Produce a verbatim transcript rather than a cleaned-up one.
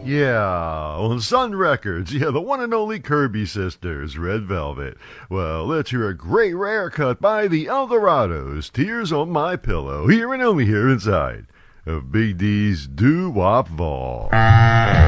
Yeah, on Sun Records, yeah, the one and only Kirby Sisters, Red Velvet. Well, let's hear a great rare cut by the Eldorados, Tears on My Pillow, here and only here inside of Big D's Doo Wop Vault.